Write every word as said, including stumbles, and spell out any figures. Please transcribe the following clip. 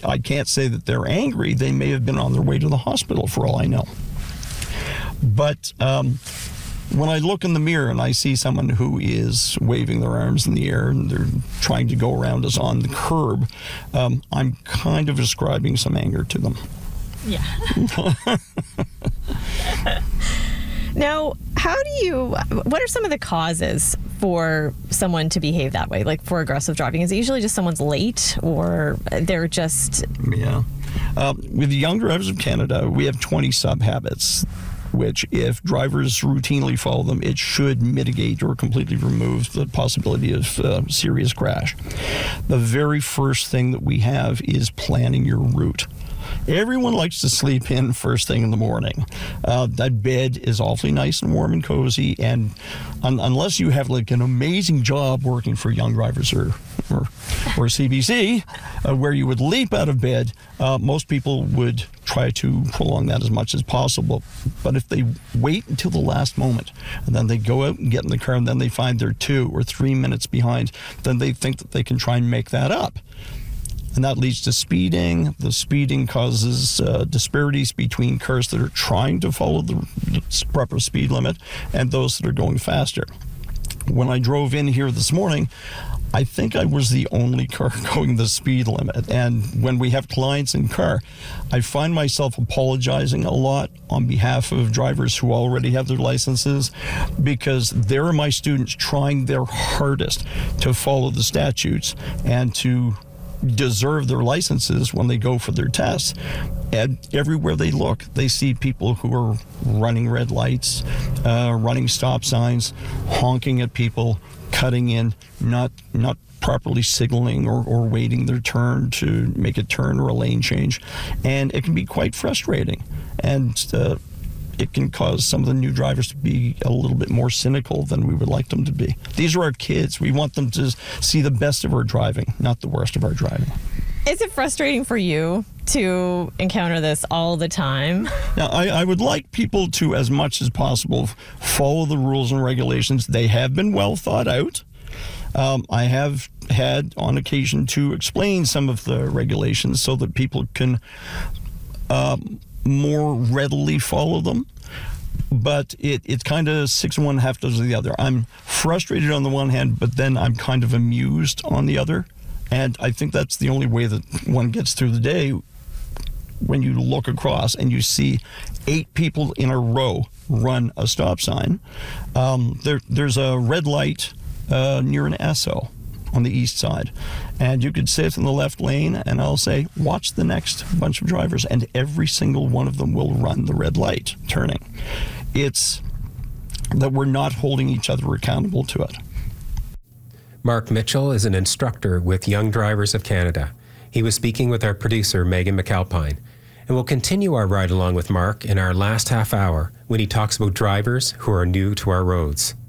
I can't say that they're angry. They may have been on their way to the hospital for all I know. But um, when I look in the mirror and I see someone who is waving their arms in the air and they're trying to go around us on the curb, um, I'm kind of ascribing some anger to them. Yeah. Now, how do you, what are some of the causes for someone to behave that way, like for aggressive driving? Is it usually just someone's late or they're just... Yeah. Um, with the Young Drivers of Canada, we have twenty sub-habits, which if drivers routinely follow them, it should mitigate or completely remove the possibility of uh, serious crash. The very first thing that we have is planning your route. Everyone likes to sleep in first thing in the morning. Uh, that bed is awfully nice and warm and cozy, and un- unless you have like an amazing job working for Young Drivers or or, or C B C, uh, where you would leap out of bed, uh, most people would try to prolong that as much as possible. But if they wait until the last moment, and then they go out and get in the car, and then they find they're two or three minutes behind, then they think that they can try and make that up. And that leads to speeding. The speeding causes uh, disparities between cars that are trying to follow the, the proper speed limit and those that are going faster. When I drove in here this morning, I think I was the only car going the speed limit. And when we have clients in car, I find myself apologizing a lot on behalf of drivers who already have their licenses, because they're my students trying their hardest to follow the statutes and to deserve their licenses when they go for their tests. And everywhere they look, they see people who are running red lights, uh, running stop signs, honking at people, cutting in, not not properly signaling or, or waiting their turn to make a turn or a lane change. And it can be quite frustrating. And uh, it can cause some of the new drivers to be a little bit more cynical than we would like them to be. These are our kids. We want them to see the best of our driving, not the worst of our driving. Is it frustrating for you to encounter this all the time? Now, I, I would like people to, as much as possible, follow the rules and regulations. They have been well thought out. Um, I have had, on occasion, to explain some of the regulations so that people can um, more readily follow them. But it, it's kind of six of one, half dozen of the other. I'm frustrated on the one hand, but then I'm kind of amused on the other. And I think that's the only way that one gets through the day, when you look across and you see eight people in a row run a stop sign. Um, there, there's a red light uh, near an Esso on the east side, and you could sit in the left lane and I'll say, watch the next bunch of drivers, and every single one of them will run the red light turning. It's that we're not holding each other accountable to it. Mark Mitchell is an instructor with Young Drivers of Canada. He was speaking with our producer, Megan McAlpine. And we'll continue our ride along with Mark in our last half hour when he talks about drivers who are new to our roads.